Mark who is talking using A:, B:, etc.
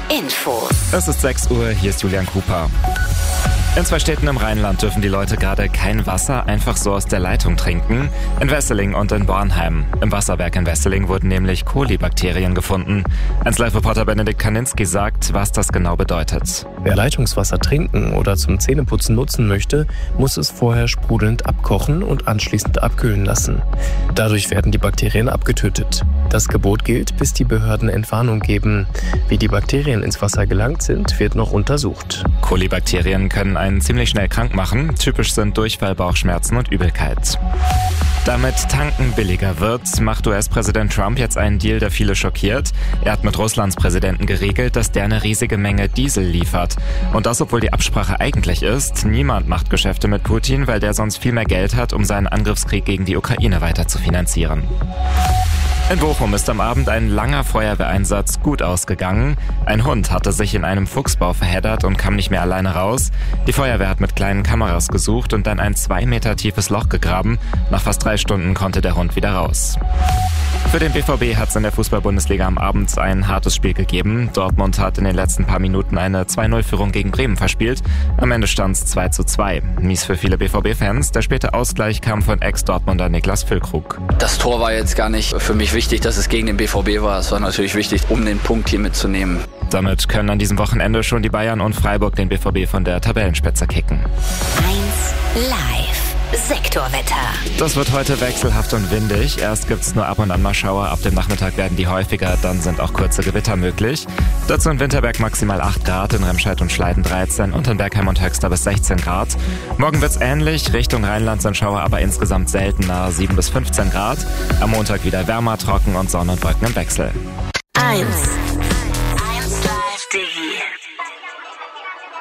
A: Infos.
B: Es ist 6 Uhr, hier ist Julian Cooper. In 2 Städten im Rheinland dürfen die Leute gerade kein Wasser einfach so aus der Leitung trinken. In Wesseling und in Bornheim. Im Wasserwerk in Wesseling wurden nämlich Kolibakterien gefunden. 1Live-Reporter Benedikt Kaninski sagt, was das genau bedeutet.
C: Wer Leitungswasser trinken oder zum Zähneputzen nutzen möchte, muss es vorher sprudelnd abkochen und anschließend abkühlen lassen. Dadurch werden die Bakterien abgetötet. Das Gebot gilt, bis die Behörden Entwarnung geben. Wie die Bakterien ins Wasser gelangt sind, wird noch untersucht.
B: Kolibakterien können einen ziemlich schnell krank machen. Typisch sind Durchfall, Bauchschmerzen und Übelkeit. Damit Tanken billiger wird, macht US-Präsident Trump jetzt einen Deal, der viele schockiert. Er hat mit Russlands Präsidenten geregelt, dass der eine riesige Menge Diesel liefert. Und das, obwohl die Absprache eigentlich ist, niemand macht Geschäfte mit Putin, weil der sonst viel mehr Geld hat, um seinen Angriffskrieg gegen die Ukraine weiter zu finanzieren. In Bochum ist am Abend ein langer Feuerwehreinsatz gut ausgegangen. Ein Hund hatte sich in einem Fuchsbau verheddert und kam nicht mehr alleine raus. Die Feuerwehr hat mit kleinen Kameras gesucht und dann ein 2 Meter tiefes Loch gegraben. Nach fast 3 Stunden konnte der Hund wieder raus. Für den BVB hat es in der Fußball-Bundesliga am Abend ein hartes Spiel gegeben. Dortmund hat in den letzten paar Minuten eine 2-0-Führung gegen Bremen verspielt. Am Ende stand es 2:2. Mies für viele BVB-Fans. Der späte Ausgleich kam von Ex-Dortmunder Niklas Füllkrug.
D: Das Tor war jetzt gar nicht für mich wichtig, dass es gegen den BVB war. Es war natürlich wichtig, um den Punkt hier mitzunehmen.
B: Damit können an diesem Wochenende schon die Bayern und Freiburg den BVB von der Tabellenspitze kicken.
A: 1Live. Sektorwetter.
B: Das wird heute wechselhaft und windig. Erst gibt's nur ab und an mal Schauer. Ab dem Nachmittag werden die häufiger. Dann sind auch kurze Gewitter möglich. Dazu in Winterberg maximal 8 Grad, in Remscheid und Schleiden 13 und in Bergheim und Höxter bis 16 Grad. Morgen wird's ähnlich. Richtung Rheinland sind Schauer aber insgesamt seltener, 7 bis 15 Grad. Am Montag wieder wärmer, trocken und Sonne und Wolken im Wechsel.
A: 1Live.de